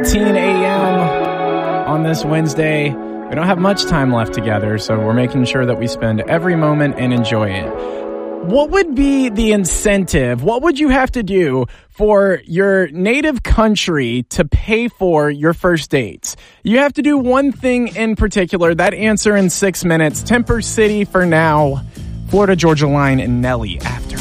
6:18 a.m. on this Wednesday. We don't have much time left together, so we're making sure that we spend every moment and enjoy it. What would be the incentive? What would you have to do for your native country to pay for your first dates? You have to do one thing in particular. That answer in 6 minutes. Temper City for now. Florida Georgia Line and Nelly after.